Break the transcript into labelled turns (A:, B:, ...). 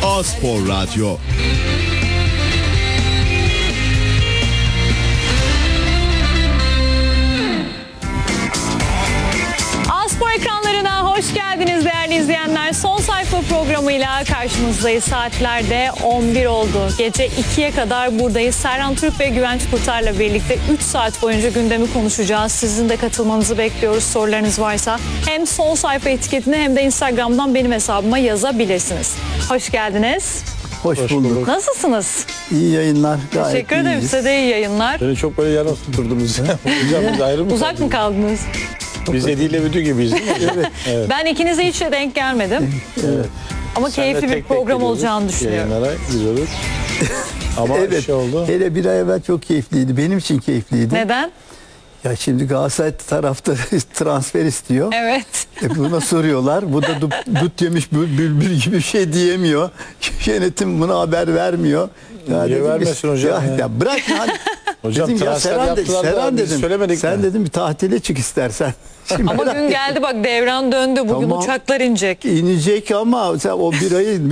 A: A-Spor Radyo.
B: A-Spor ekranlarına hoş geldiniz değerli izleyenler. Son sayfa programıyla karşınızdayız. Saatlerde 11 oldu. Gece 2'ye kadar buradayız. Serhan Türk ve Güvenç Kurtar'la birlikte 3 saat boyunca gündemi konuşacağız. Sizin de katılmanızı bekliyoruz. Sorularınız varsa hem son sayfa etiketine hem de Instagram'dan benim hesabıma yazabilirsiniz. Hoş geldiniz.
C: Hoş bulduk.
B: Nasılsınız?
C: İyi yayınlar. Gayet
B: Teşekkür ederim.
C: iyiyiz.
B: Size de iyi yayınlar.
D: Beni çok böyle yana tuturdunuz. Hocam biz ayrı mı
B: Uzak mı kaldınız?
D: Biz Edi ile Büdü gibiyiz değil mi? Evet.
B: Ben ikinize hiç denk gelmedim.
D: Evet.
B: Ama
D: Sen de
B: keyifli bir
D: tek tek
B: program
D: geliyoruz
B: olacağını düşünüyorum.
D: Yayınlara gidiyoruz. Ama
C: Evet.
D: şey oldu.
C: Hele bir ay evvel çok keyifliydi. Benim için keyifliydi.
B: Neden?
C: Ya şimdi Galatasaray taraftarı transfer istiyor.
B: Evet.
C: Buna soruyorlar. Bu da dut yemiş bülbül gibi bir şey diyemiyor. Yönetim buna haber vermiyor. Ya
D: Niye
C: dedim,
D: vermesin hocam ya?
C: Ya bırak lan.
D: Hocam
C: Dedim ya
D: transfer
C: Serhan,
D: yaptılar da
C: Serhan
D: biz
C: dedim.
D: söylemedik
C: Sen
D: mi?
C: dedim bir tatile çık istersen. Şimdi
B: Ama
C: merak
B: gün geldi bak devran döndü. Bugün
C: Tamam.
B: uçaklar inecek.
C: İnecek ama sen o bir ayı